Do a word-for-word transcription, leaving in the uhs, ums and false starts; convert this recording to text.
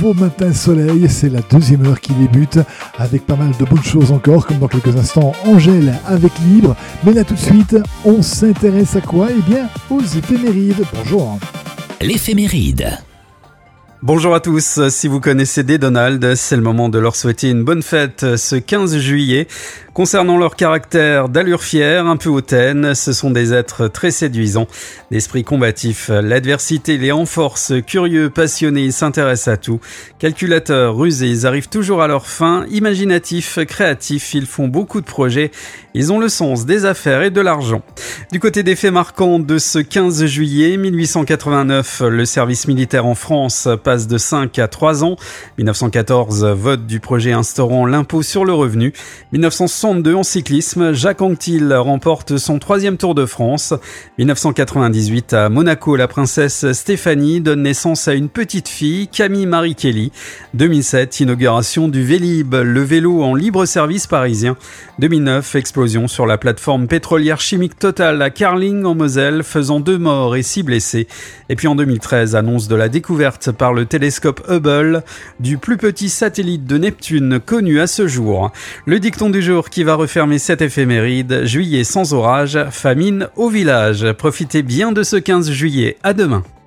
beau matin soleil, c'est la deuxième heure qui débute avec pas mal de bonnes choses encore, comme dans quelques instants Angèle avec Libre. Mais là tout de suite, on s'intéresse à quoi ? Eh bien, aux éphémérides. Bonjour. L'éphéméride. Bonjour à tous, si vous connaissez des Donald, c'est le moment de leur souhaiter une bonne fête ce quinze juillet. Concernant leur caractère d'allure fière, un peu hautaine, ce sont des êtres très séduisants, d'esprit combatif. L'adversité les renforce, curieux, passionnés, ils s'intéressent à tout. Calculateurs, rusés, ils arrivent toujours à leur fin, imaginatifs, créatifs, ils font beaucoup de projets, ils ont le sens des affaires et de l'argent. Du côté des faits marquants de ce quinze juillet mille huit cent quatre-vingt-neuf, le service militaire en France passe de cinq à trois ans. mille neuf cent quatorze, vote du projet instaurant l'impôt sur le revenu. mille neuf cent soixante-deux, en cyclisme, Jacques Anquetil remporte son troisième Tour de France. mille neuf cent quatre-vingt-dix-huit, à Monaco, la princesse Stéphanie donne naissance à une petite fille, Camille Marie Kelly. deux mille sept, inauguration du Vélib, le vélo en libre service parisien. deux mille neuf, explosion sur la plateforme pétrolière chimique Total à Carling en Moselle, faisant deux morts et six blessés. Et puis en deux mille treize, annonce de la découverte par le télescope Hubble du plus petit satellite de Neptune connu à ce jour. Le dicton du jour qui va refermer cette éphéméride: juillet sans orage, famine au village. Profitez bien de ce quinze juillet. À demain.